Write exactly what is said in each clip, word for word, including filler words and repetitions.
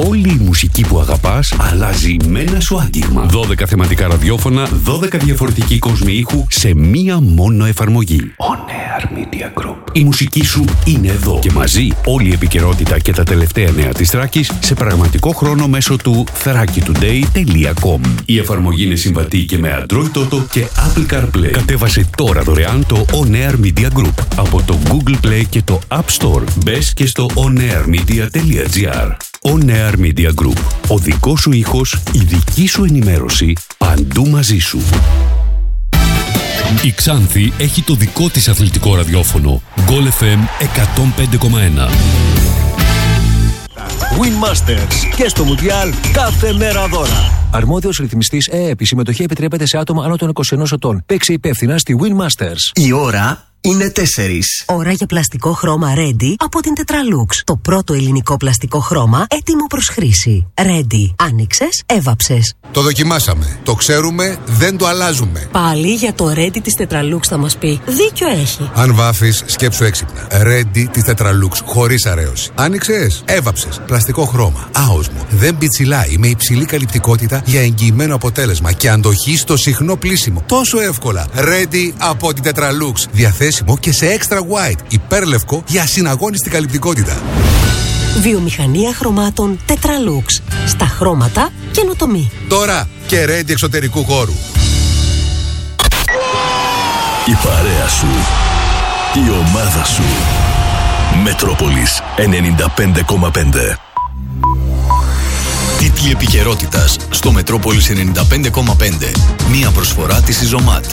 Όλη η μουσική που αγαπάς αλλάζει με ένα σου άγγιγμα. δώδεκα θεματικά ραδιόφωνα, δώδεκα διαφορετικοί κόσμοι ήχου σε μία μόνο εφαρμογή. On Air Media Group. Η μουσική σου είναι εδώ και μαζί όλη η επικαιρότητα και τα τελευταία νέα της Θράκης σε πραγματικό χρόνο μέσω του θράκη τουντέι τελεία κομ. Η εφαρμογή είναι συμβατή και με Android Auto και Apple CarPlay. Κατέβασε τώρα δωρεάν το On Air Media Group από το Google Play και το App Store. Μπες και στο onairmedia τελεία gr. On Air Media Group. Ο δικός σου ήχος, η δική σου ενημέρωση, παντού μαζί σου. Η Ξάνθη έχει το δικό της αθλητικό ραδιόφωνο. Goal εφ εμ εκατόν πέντε κόμμα ένα. Win Masters και στο Μουντιάλ κάθε μέρα δώρα. Αρμόδιος ρυθμιστής ΕΕΠ. Η συμμετοχή επιτρέπεται σε άτομα άνω των είκοσι ενός ετών. Παίξε υπεύθυνα στη Win Masters. Η ώρα είναι τέσσερις. Ώρα για πλαστικό χρώμα Ready από την Tetralux. Το πρώτο ελληνικό πλαστικό χρώμα έτοιμο προς χρήση. Ready. Άνοιξες, έβαψες. Το δοκιμάσαμε. Το ξέρουμε, δεν το αλλάζουμε. Πάλι για το Ready της Tetralux θα μας πει. Δίκιο έχει. Αν βάφεις, σκέψου έξυπνα. Ready της Tetralux, χωρίς αρέωση. Άνοιξες, έβαψες. Πλαστικό χρώμα. Άοσμο. Δεν πιτσιλάει. Με υψηλή καλυπτικότητα για εγγυημένο αποτέλεσμα και αντοχή στο συχνό πλύσιμο. Τόσο εύκολα. Ready από την Tetralux. Διαθέσιμο και σε extra white, υπέρλευκο για συναγώνιστη καλυπτικότητα. Βιομηχανία χρωμάτων Tetralux. Στα χρώματα καινοτομή. Τώρα και Ready εξωτερικού χώρου. Η παρέα σου. Η ομάδα σου. Μετρόπολης ενενήντα πέντε κόμμα πέντε. Τίτλοι επικαιρότητας στο Μετρόπολης ενενήντα πέντε κόμμα πέντε. Μία προσφορά της Ιζωμάτ.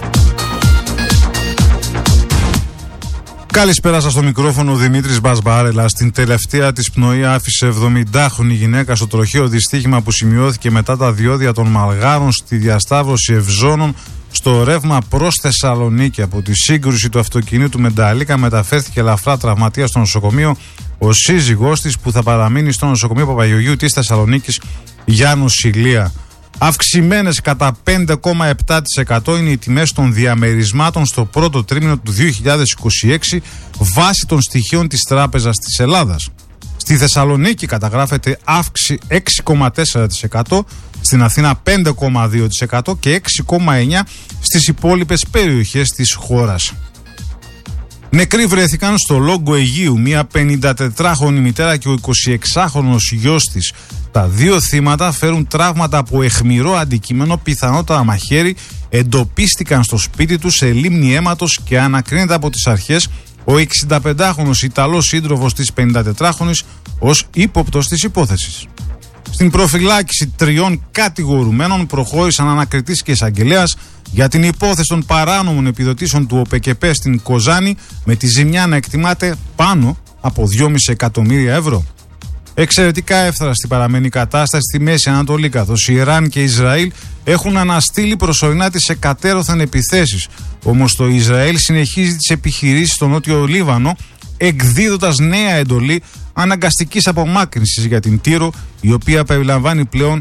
Καλησπέρα σας, στο μικρόφωνο ο Δημήτρης Μπασμπάρελα. Στην τελευταία της πνοή άφησε εβδομηντάχρονη γυναίκα στο τροχαίο δυστύχημα που σημειώθηκε μετά τα διόδια των Μαλγάρων στη διασταύρωση Ευζώνων στο ρεύμα προς Θεσσαλονίκη. Από τη σύγκρουση του αυτοκινήτου με νταλίκα μεταφέρθηκε ελαφρά τραυματία στο νοσοκομείο ο σύζυγός της, που θα παραμείνει στο νοσοκομείο Παπαγεωργίου της Θεσσαλονίκης για νοσηλεία. Αυξημένες κατά πέντε κόμμα επτά τοις εκατό είναι οι τιμές των διαμερισμάτων στο πρώτο τρίμηνο του δύο χιλιάδες είκοσι έξι βάσει των στοιχείων της Τράπεζας της Ελλάδας. Στη Θεσσαλονίκη καταγράφεται αύξηση έξι κόμμα τέσσερα τοις εκατό, στην Αθήνα πέντε κόμμα δύο τοις εκατό και έξι κόμμα εννέα τοις εκατό στις υπόλοιπες περιοχές της χώρας. Νεκροί βρέθηκαν στο Λόγκο Αιγείου μια πενηντατετράχρονη μητέρα και ο εικοσιεξάχρονος γιος της. Τα δύο θύματα φέρουν τραύματα από αιχμηρό αντικείμενο, πιθανότατα μαχαίρι, εντοπίστηκαν στο σπίτι τους σε λίμνη αίματος και ανακρίνεται από τις αρχές ο εξηνταπεντάχρονος Ιταλός σύντροφος της πενηντατετράχρονης ως ύποπτος της υπόθεσης. Στην προφυλάκηση τριών κατηγορουμένων προχώρησαν ανακριτής και εισαγγελέας για την υπόθεση των παράνομων επιδοτήσεων του ΟΠΕΚΕΠΕ στην Κοζάνη, με τη ζημιά να εκτιμάται πάνω από δυόμισι εκατομμύρια ευρώ. Εξαιρετικά εύθραστη παραμένει η κατάσταση στη Μέση Ανατολή, καθώς η Ιράν και η Ισραήλ έχουν αναστείλει προσωρινά τις εκατέρωθεν επιθέσεις. Όμως το Ισραήλ συνεχίζει τις επιχειρήσεις στο Νότιο Λίβανο, εκδίδοντας νέα εντολή αναγκαστικής απομάκρυνσης για την Τύρο, η οποία περιλαμβάνει πλέον